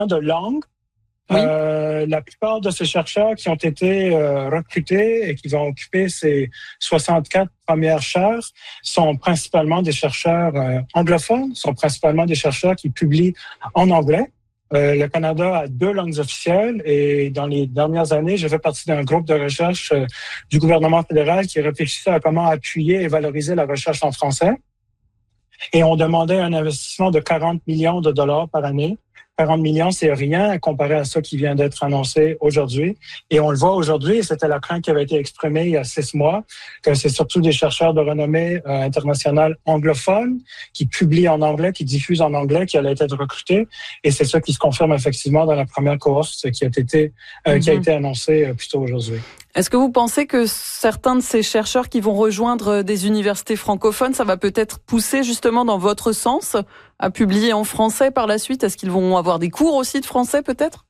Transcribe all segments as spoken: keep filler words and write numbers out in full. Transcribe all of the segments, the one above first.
de langue. Oui. Euh, la plupart de ces chercheurs qui ont été euh, recrutés et qui vont occuper ces soixante-quatre premières chaires sont principalement des chercheurs euh, anglophones, sont principalement des chercheurs qui publient en anglais. Euh, le Canada a deux langues officielles et dans les dernières années, j'ai fait partie d'un groupe de recherche euh, du gouvernement fédéral qui réfléchissait à comment appuyer et valoriser la recherche en français. Et on demandait un investissement de quarante millions de dollars par année. quarante millions, c'est rien comparé à ça qui vient d'être annoncé aujourd'hui. Et on le voit aujourd'hui, et c'était la crainte qui avait été exprimée il y a six mois, que c'est surtout des chercheurs de renommée euh, internationale anglophone qui publient en anglais, qui diffusent en anglais, qui allaient être recrutés. Et c'est ça qui se confirme effectivement dans la première cohorte qui a été, euh, mm-hmm. qui a été annoncée euh, plus tôt aujourd'hui. Est-ce que vous pensez que certains de ces chercheurs qui vont rejoindre des universités francophones, ça va peut-être pousser justement dans votre sens à publier en français par la suite? Est-ce qu'ils vont avoir des cours aussi de français peut-être?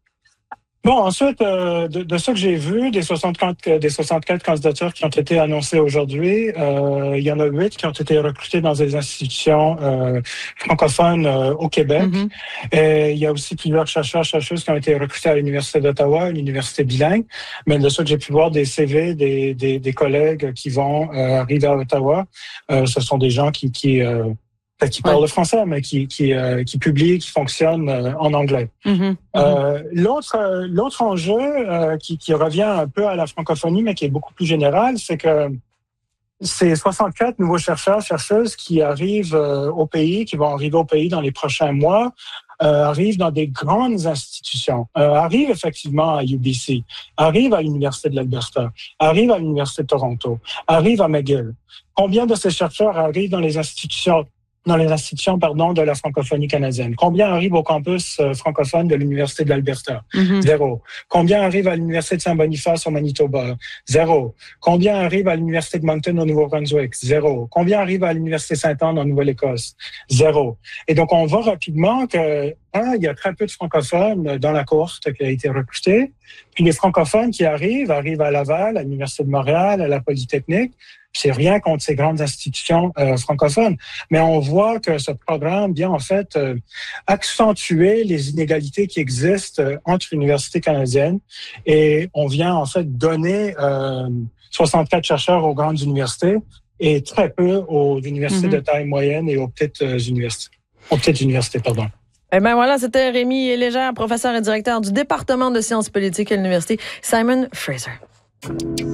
Bon, ensuite, euh, de, de ce que j'ai vu, des soixante-quatre, des soixante-quatre candidatures qui ont été annoncées aujourd'hui, euh, il y en a huit qui ont été recrutées dans des institutions euh, francophones euh, au Québec. Mm-hmm. Et il y a aussi plusieurs chercheurs, chercheuses qui ont été recrutés à l'Université d'Ottawa, une université bilingue. Mais de ce que j'ai pu voir des C V, des, des, des collègues qui vont euh, arriver à Ottawa, euh, ce sont des gens qui... qui euh, qui parlent ouais. le français, mais qui qui euh, qui publient, qui fonctionnent euh, en anglais. Mm-hmm. Euh, l'autre euh, l'autre enjeu euh, qui qui revient un peu à la francophonie, mais qui est beaucoup plus général, c'est que ces soixante-quatre nouveaux chercheurs chercheuses qui arrivent euh, au pays, qui vont arriver au pays dans les prochains mois, euh, arrivent dans des grandes institutions, euh, arrivent effectivement à U B C, arrivent à l'Université de l'Alberta, arrivent à l'Université de Toronto, arrivent à McGill. Combien de ces chercheurs arrivent dans les institutions dans les institutions pardon, de la francophonie canadienne? Combien arrivent au campus euh, francophone de l'Université de l'Alberta? Mm-hmm. Zéro. Combien arrivent à l'Université de Saint-Boniface au Manitoba? Zéro. Combien arrivent à l'Université de Moncton au Nouveau-Brunswick? Zéro. Combien arrivent à l'Université Sainte-Anne en Nouvelle-Écosse? Zéro. Et donc, on voit rapidement que, un, il y a très peu de francophones dans la cohorte qui a été recrutée. Puis les francophones qui arrivent, arrivent à Laval, à l'Université de Montréal, à la Polytechnique. C'est rien contre ces grandes institutions euh, francophones, mais on voit que ce programme vient en fait euh, accentuer les inégalités qui existent euh, entre universités canadiennes et on vient en fait donner euh, soixante-quatre chercheurs aux grandes universités et très peu aux universités mm-hmm. de taille moyenne et aux petites euh, universités. Aux petites universités, pardon. Eh bien voilà, c'était Rémi Légère, professeur et directeur du département de sciences politiques à l'Université Simon Fraser.